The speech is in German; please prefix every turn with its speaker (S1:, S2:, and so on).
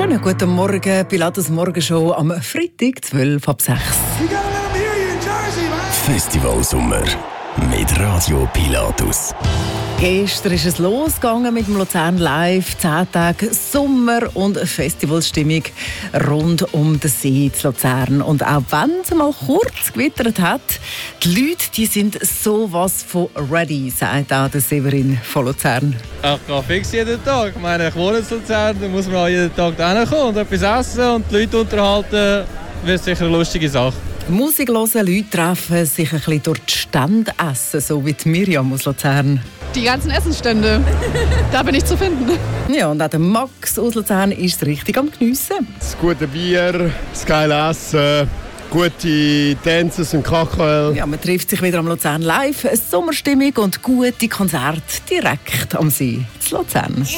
S1: Schönen guten Morgen, Pilatus Morgenshow am Freitag, 12:06.
S2: Festivalsommer mit Radio Pilatus.
S1: Gestern ist es losgegangen mit dem Luzern Live. 10 Tage Sommer und Festivalstimmung rund um den See zu Luzern. Und auch wenn es mal kurz gewittert hat, die Leute die sind sowas von ready, sagt auch der Severin von Luzern.
S3: Ich gehe fix jeden Tag. Ich meine, ich wohne in Luzern, da muss man auch jeden Tag hinkommen und etwas essen und die Leute unterhalten. Das wird sicher eine lustige Sache.
S1: Musik hören, Leute treffen, sich ein bisschen durch die Stände essen, so wie die Miriam aus Luzern.
S4: Die ganzen Essensstände, da bin ich zu finden.
S1: Ja, und auch der Max aus Luzern ist richtig am Geniessen.
S5: Das gute Bier, das geile Essen, gute Tänze und Kachel.
S1: Ja, man trifft sich wieder am Luzern Live. Eine Sommerstimmung und gute Konzerte direkt am See zu Luzern.